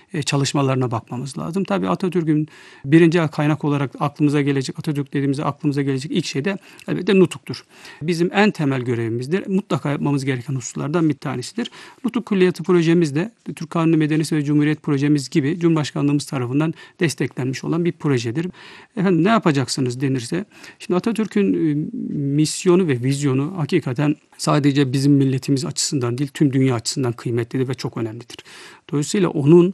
çalışmalarına bakmamız lazım. Tabii Atatürk'ün birinci kaynak olarak aklımıza gelecek, Atatürk dediğimizde aklımıza gelecek ilk şey de elbette nutuktur. Bizim en temel görevimizdir. Mutlaka yapmamız gereken hususlardan bir tanesidir. Nutuk Külliyatı projemiz de Türk Kanunu Medeniyeti ve Cumhuriyet projemiz gibi Cumhurbaşkanlığımız tarafından desteklenmiş olan bir projedir. Efendim ne yapacaksınız denirse, şimdi Atatürk'ün misyonu ve vizyonu hakikaten sadece bizim milletimiz açısından değil, tüm dünya açısından kıymetlidir ve çok önemlidir. Dolayısıyla onun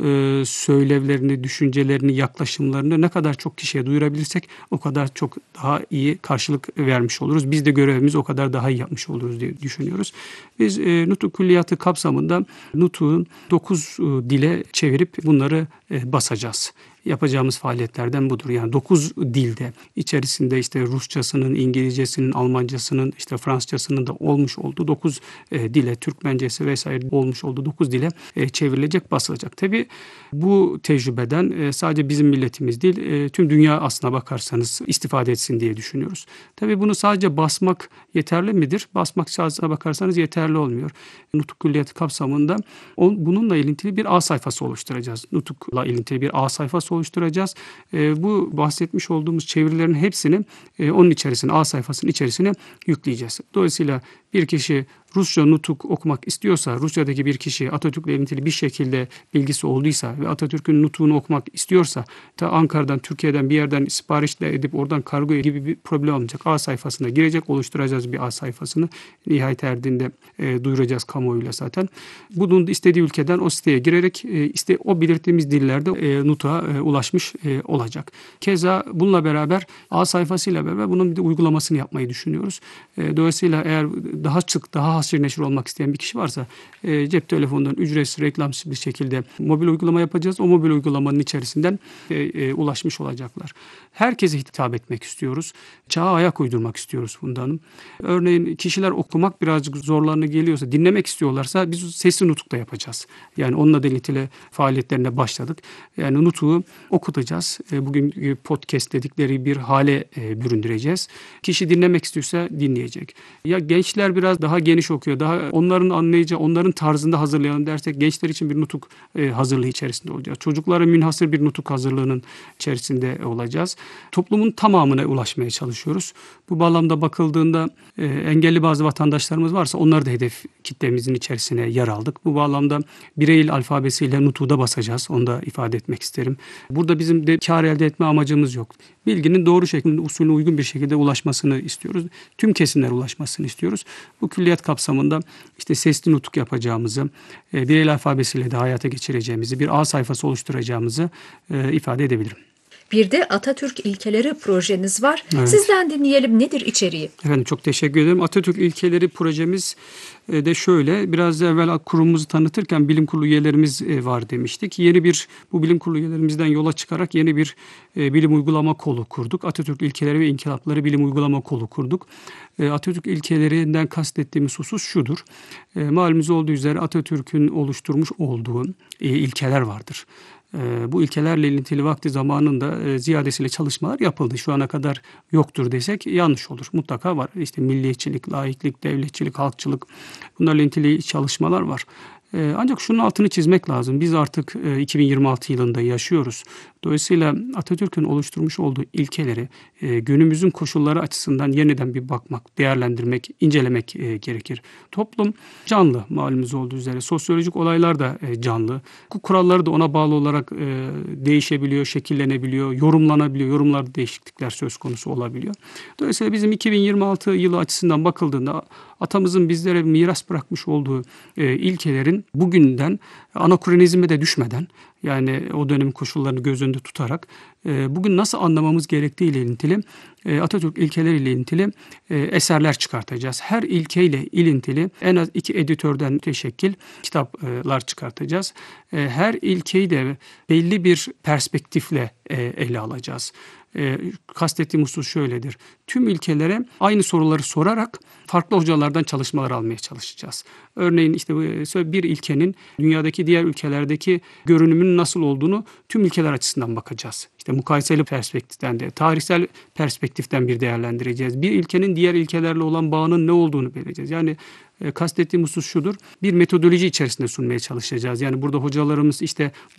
söylevlerini, düşüncelerini, yaklaşımlarını ne kadar çok kişiye duyurabilirsek o kadar çok daha iyi karşılık vermiş oluruz. Biz de görevimizi o kadar daha iyi yapmış oluruz diye düşünüyoruz. Biz Nutuk Külliyatı kapsamında Nutuk'u 9 dile çevirip bunları basacağız. Yapacağımız faaliyetlerden budur. Yani 9 dilde içerisinde işte Rusçasının, İngilizcesinin, Almancasının, işte Fransızcasının da olmuş olduğu 9 dile, Türkmencesi vesaire olmuş olduğu 9 dile çevrilecek, basılacak. Tabii bu tecrübeden sadece bizim milletimiz değil, tüm dünya aslına bakarsanız istifade etsin diye düşünüyoruz. Tabii bunu sadece basmak yeterli midir? Basmak aslına bakarsanız yeterli olmuyor. Nutuk Külliyatı kapsamında bununla ilintili bir ağ sayfası oluşturacağız. Nutuk'la ilintili bir ağ sayfası oluşturacağız. Bu bahsetmiş olduğumuz çevirilerin hepsini onun içerisine, ağ sayfasının içerisine yükleyeceğiz. Dolayısıyla bir kişi Rusça nutuk okumak istiyorsa, Rusya'daki bir kişi Atatürk'le ilintili bir şekilde bilgisi olduysa ve Atatürk'ün nutuğunu okumak istiyorsa, Ankara'dan, Türkiye'den bir yerden siparişle edip oradan kargo gibi bir problem olmayacak. A sayfasına girecek, oluşturacağız bir A sayfasını. Nihayet erdiğinde duyuracağız kamuoyuyla zaten. Bunun istediği ülkeden o siteye girerek o belirttiğimiz dillerde nutuğa ulaşmış olacak. Keza bununla beraber A sayfasıyla beraber bunun bir de uygulamasını yapmayı düşünüyoruz. Dolayısıyla eğer daha haşir neşir olmak isteyen bir kişi varsa cep telefonundan ücretsiz, reklamsız bir şekilde mobil uygulama yapacağız. O mobil uygulamanın içerisinden ulaşmış olacaklar. Herkese hitap etmek istiyoruz. Çağa ayak uydurmak istiyoruz bundan. Örneğin kişiler okumak birazcık zorlarına geliyorsa, dinlemek istiyorlarsa biz sesli nutuk da yapacağız. Yani onunla ilintili faaliyetlerine başladık. Yani nutuğu okutacağız. Bugün podcast dedikleri bir hale büründüreceğiz. Kişi dinlemek istiyorsa dinleyecek. Ya gençler biraz daha geniş okuyor. Daha onların anlayacağı, onların tarzında hazırlayalım dersek gençler için bir nutuk hazırlığı içerisinde olacağız. Çocuklara münhasır bir nutuk hazırlığının içerisinde olacağız. Toplumun tamamına ulaşmaya çalışıyoruz. Bu bağlamda bakıldığında engelli bazı vatandaşlarımız varsa onları da hedef kitlemizin içerisine yer aldık. Bu bağlamda Bireyil alfabesiyle nutuğu da basacağız. Onu da ifade etmek isterim. Burada bizim de kar elde etme amacımız yok. Bilginin doğru şekilde, usulüne uygun bir şekilde ulaşmasını istiyoruz. Tüm kesimlere ulaşmasını istiyoruz. Bu külliyat kapsamında işte sesli nutuk yapacağımızı, Bireyil alfabesiyle de hayata geçireceğimizi, bir ağ sayfası oluşturacağımızı ifade edebilirim. Bir de Atatürk İlkeleri projeniz var. Evet. Sizden dinleyelim. Nedir içeriği? Efendim çok teşekkür ederim. Atatürk İlkeleri projemiz de şöyle. Biraz evvel kurumumuzu tanıtırken bilim kurulu üyelerimiz var demiştik. Bu bilim kurulu üyelerimizden yola çıkarak yeni bir bilim uygulama kolu kurduk. Atatürk İlkeleri ve İnkılapları Bilim Uygulama Kolu kurduk. Atatürk ilkelerinden kastettiğimiz husus şudur. Malumunuz olduğu üzere Atatürk'ün oluşturmuş olduğu ilkeler vardır. Bu ilkelerle ilintili vakti zamanında ziyadesiyle çalışmalar yapıldı. Şu ana kadar yoktur desek yanlış olur. Mutlaka var. İşte milliyetçilik, laiklik, devletçilik, halkçılık, bunlarla ilintili çalışmalar var. Ancak şunun altını çizmek lazım. Biz artık 2026 yılında yaşıyoruz. Dolayısıyla Atatürk'ün oluşturmuş olduğu ilkeleri günümüzün koşulları açısından yeniden bir bakmak, değerlendirmek, incelemek gerekir. Toplum canlı, malumunuz olduğu üzere. Sosyolojik olaylar da canlı. Kuralları da ona bağlı olarak değişebiliyor, şekillenebiliyor, yorumlanabiliyor. Yorumlarda değişiklikler söz konusu olabiliyor. Dolayısıyla bizim 2026 yılı açısından bakıldığında atamızın bizlere miras bırakmış olduğu ilkelerin bugünden anakronizme de düşmeden, yani o dönemin koşullarını göz önünde tutarak bugün nasıl anlamamız gerektiği ile ilintili Atatürk ilkeleriyle ilintili eserler çıkartacağız. Her ilkeyle ilintili en az 2 editörden müteşekkil kitaplar çıkartacağız. Her ilkeyi de belli bir perspektifle ele alacağız. Kastettiğim husus şöyledir. Tüm ilkelere aynı soruları sorarak farklı hocalardan çalışmalar almaya çalışacağız. Örneğin işte bir ilkenin dünyadaki diğer ülkelerdeki görünümünün nasıl olduğunu tüm ilkeler açısından bakacağız. İşte mukayeseli perspektiften de, tarihsel perspektiften bir değerlendireceğiz. Bir ilkenin diğer ilkelerle olan bağının ne olduğunu belirleyeceğiz. Yani kastettiğim husus şudur. Bir metodoloji içerisinde sunmaya çalışacağız. Yani burada hocalarımız işte